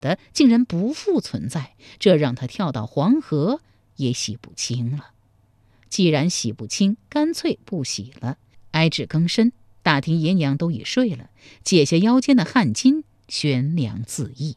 的竟然不复存在，这让他跳到黄河也洗不清了。既然洗不清，干脆不洗了。挨至更深，大厅爷娘都已睡了，解下腰间的汗巾，悬梁自缢。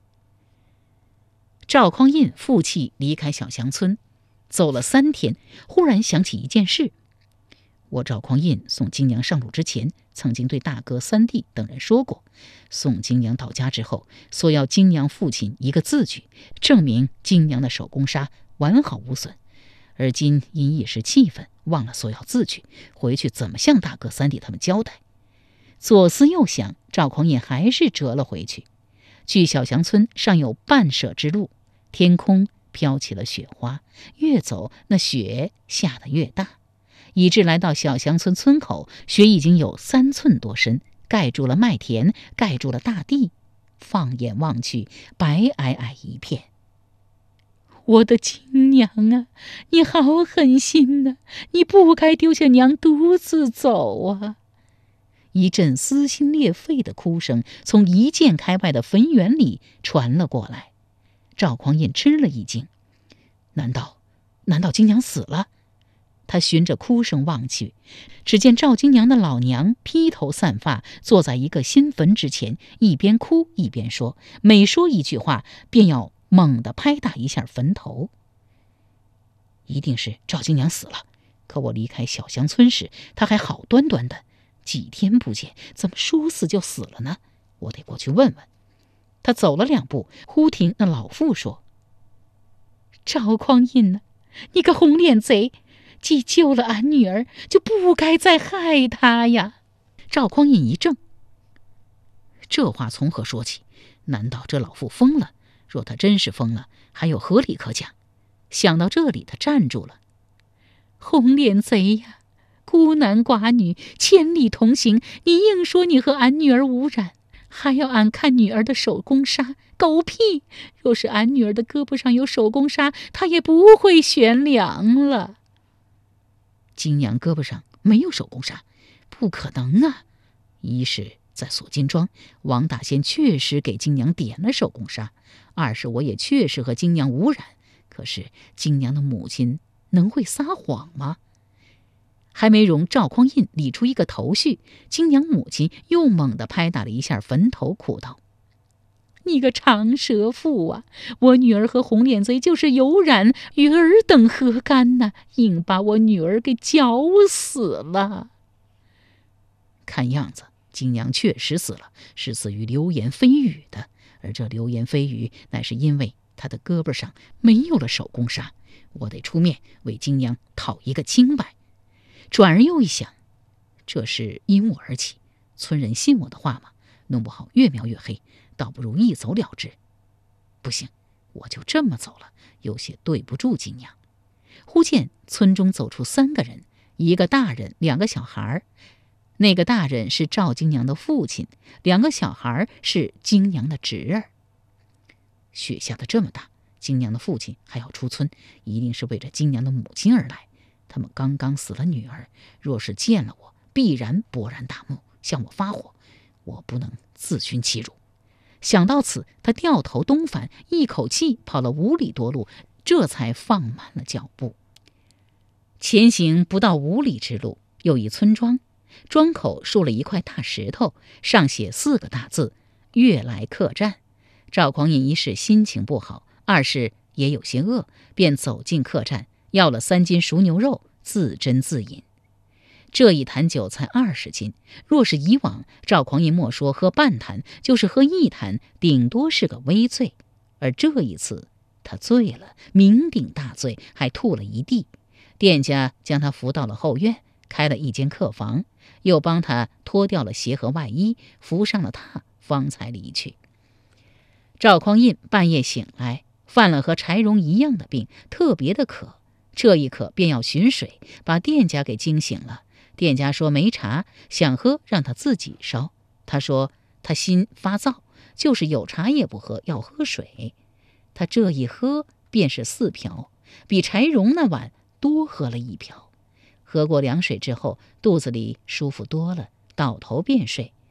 赵匡胤负气离开小乡村，走了3天，忽然想起一件事。我赵匡胤送金娘上路之前，曾经对大哥、三弟等人说过，送金娘到家之后，索要金娘父亲一个字据，证明金娘的手工纱完好无损。而今因一时气愤，忘了索要字据，回去怎么向大哥、三弟他们交代？左思右想，赵匡胤还是折了回去。距小祥村尚有半舍之路，天空飘起了雪花，越走那雪下得越大，以致来到小祥村村口，雪已经有3寸多深，盖住了麦田，盖住了大地。放眼望去，白皑皑一片。我的金娘啊，你好狠心呐！你不该丢下娘独自走啊！一阵撕心裂肺的哭声从一箭开外的坟园里传了过来。赵匡胤吃了一惊，难道金娘死了？他循着哭声望去，只见赵金娘的老娘披头散发，坐在一个新坟之前，一边哭一边说，每说一句话便要猛地拍打一下坟头。一定是赵金娘死了，可我离开小乡村时，她还好端端的，几天不见，怎么说死就死了呢？我得过去问问。他走了2步，忽听那老妇说：“赵匡胤呢，你个红脸贼，既救了俺女儿，就不该再害她呀！”赵匡胤一怔，这话从何说起？难道这老妇疯了？若她真是疯了，还有何理可讲？想到这里，他站住了。红脸贼呀，孤男寡女，千里同行，你硬说你和俺女儿无染，还要俺看女儿的手工纱，狗屁！若是俺女儿的胳膊上有手工纱，她也不会悬梁了。金娘胳膊上没有手工纱，不可能啊！一是在锁金庄，王大仙确实给金娘点了手工纱；二是我也确实和金娘无染。可是金娘的母亲能会撒谎吗？还没容赵匡胤理出一个头绪，金娘母亲又猛地拍打了一下坟头，哭道：“你个长舌妇啊！我女儿和红脸贼就是有染，与尔等何干呢？硬把我女儿给绞死了。”看样子金娘确实死了，是死于流言蜚语的，而这流言蜚语乃是因为她的胳膊上没有了手工纱，我得出面为金娘讨一个清白。转而又一想，这事因我而起，村人信我的话吗？弄不好越描越黑，倒不如一走了之。不行，我就这么走了，有些对不住金娘。忽见村中走出3个人，一个大人，2个小孩。那个大人是赵金娘的父亲，2个小孩是金娘的侄儿。雪下得这么大，金娘的父亲还要出村，一定是为着金娘的母亲而来。他们刚刚死了女儿，若是见了我，必然勃然大怒，向我发火，我不能自寻其辱。想到此，他掉头东返，一口气跑了5里多路，这才放慢了脚步。前行不到5里之路，有一村庄，庄口竖了一块大石头，上写4个大字：悦来客栈。赵匡胤一是心情不好，二是也有些饿，便走进客栈，要了3斤熟牛肉，自斟自饮。这一坛酒才20斤，若是以往，赵匡胤莫说喝半坛，就是喝1坛，顶多是个微醉。而这一次他醉了，酩酊大醉，还吐了一地。店家将他扶到了后院，开了一间客房，又帮他脱掉了鞋和外衣，扶上了榻，方才离去。赵匡胤半夜醒来，犯了和柴荣一样的病，特别的渴。这一渴便要寻水，把店家给惊醒了。店家说没茶，想喝让他自己烧。他说他心发燥，就是有茶也不喝，要喝水。他这一喝便是4瓢，比柴荣那碗多喝了1瓢。喝过凉水之后，肚子里舒服多了，倒头便睡。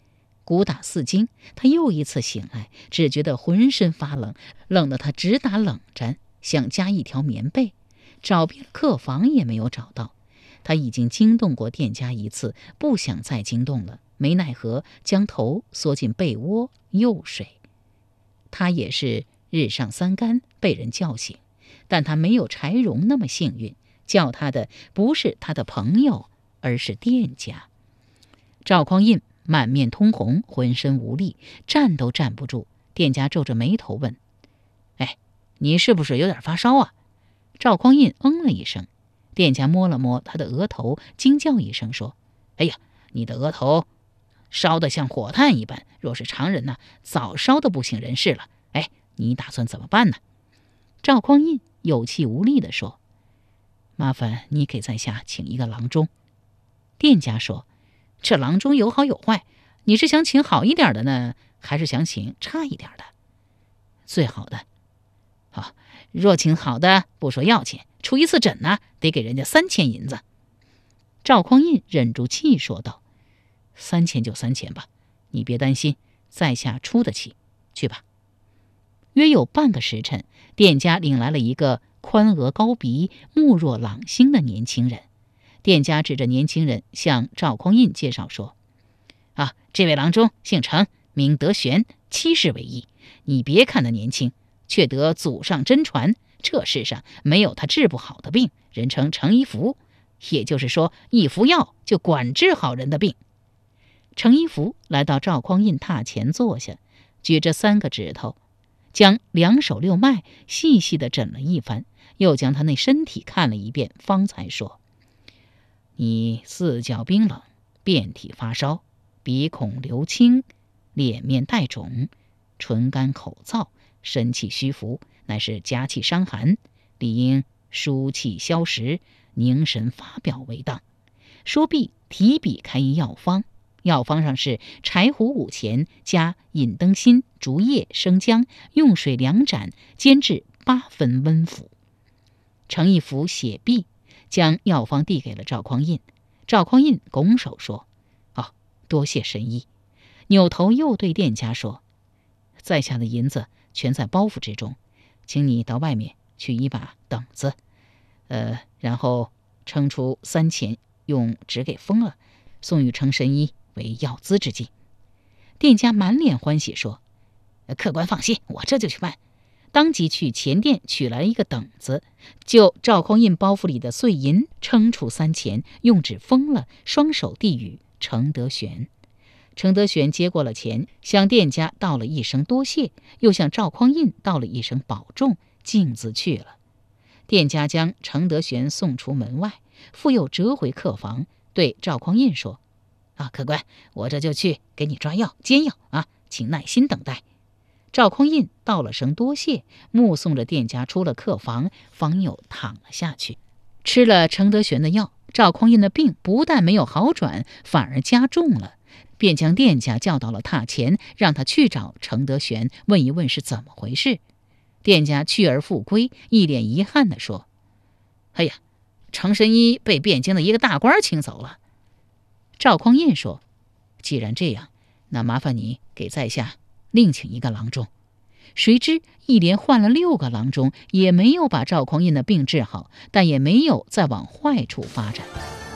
鼓打4更，他又一次醒来，只觉得浑身发冷，冷得他直打冷战，想加一条棉被，找遍了客房也没有找到。他已经惊动过店家一次，不想再惊动了，没奈何将头缩进被窝又睡。他也是日上3竿被人叫醒，但他没有柴荣那么幸运，叫他的不是他的朋友，而是店家。赵匡胤满面通红，浑身无力，站都站不住。店家皱着眉头问：“哎，你是不是有点发烧啊？”赵匡胤了一声。店家摸了摸他的额头，惊叫一声说：“哎呀，你的额头烧得像火炭一般，若是常人呢，早烧得不省人事了。哎，你打算怎么办呢？”赵匡胤有气无力地说：“麻烦你给在下请一个郎中。”店家说：“这郎中有好有坏，你是想请好一点的呢，还是想请差一点的？”“最好的。”“好，若请好的，不说要钱，出一次诊呢，得给人家3000银子。”赵匡胤忍住气说道：“3000就3000吧，你别担心，在下出得起，去吧。”约有半个时辰，店家领来了一个宽额高鼻、目若朗星的年轻人。店家指着年轻人向赵匡胤介绍说：“这位郎中姓程，名德玄，70为一。你别看他年轻，却得祖上真传，这世上没有他治不好的病，人称程一福，也就是说一服药就管治好人的病。”程一福来到赵匡胤榻前坐下，举着3个指头，将2手6脉细细地诊了一番，又将他那身体看了一遍，方才说：“你4脚冰冷，遍体发烧，鼻孔流清，脸面带肿，唇干口燥，神气虚浮，乃是夹气伤寒，理应疏气消食，凝神发表为当。”说毕，提笔开一药方，药方上是柴胡5钱，加引灯芯、竹叶、生姜，用水2盏，煎制8分温服。程一福写毕，将药方递给了赵匡胤。赵匡胤拱手说：“多谢神医。”扭头又对店家说：“在下的银子全在包袱之中，请你到外面去一把等子，然后称出3钱，用纸给封了，送与程神医为药资之计。”店家满脸欢喜说：“客官放心，我这就去办。”当即去前店取来一个等子，就赵匡胤包袱里的碎银称出3钱，用纸封了，双手递与程德玄。程德玄接过了钱，向店家道了一声多谢，又向赵匡胤道了一声保重，径自去了。店家将程德玄送出门外，复又折回客房，对赵匡胤说：“客官，我这就去给你抓药煎药请耐心等待。”赵匡胤道了声多谢，目送着店家出了客房，方又躺了下去。吃了程德玄的药，赵匡胤的病不但没有好转，反而加重了，便将店家叫到了榻前，让他去找程德玄问一问是怎么回事。店家去而复归，一脸遗憾地说：“哎呀，程神医被汴京的一个大官请走了。”赵匡胤说：“既然这样，那麻烦你给在下另请一个郎中。”谁知一连换了6个郎中，也没有把赵匡胤的病治好，但也没有再往坏处发展。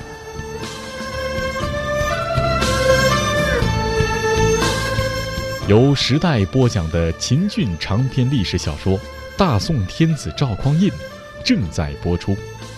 由时代播讲的秦俊长篇历史小说《大宋天子赵匡胤》正在播出。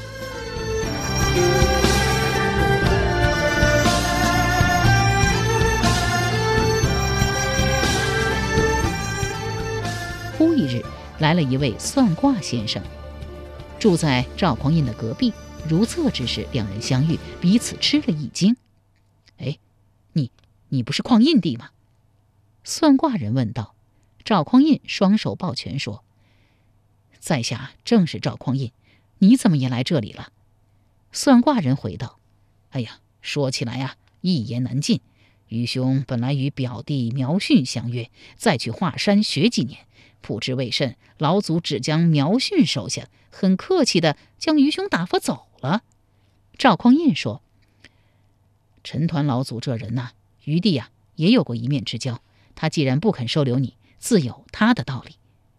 忽一日，来了一位算卦先生，住在赵匡胤的隔壁。如厕之时，两人相遇，彼此吃了一惊。“哎，你不是匡胤帝吗？”算卦人问道。赵匡胤双手抱拳说：“在下正是赵匡胤，你怎么也来这里了？”算卦人回道：“哎呀，说起来一言难尽。愚兄本来与表弟苗训相约，再去华山学几年，不知为甚，老祖只将苗训收下，很客气的将愚兄打发走了。”赵匡胤说：“陈抟老祖这人余弟也有过一面之交，他既然不肯收留你，自有他的道理。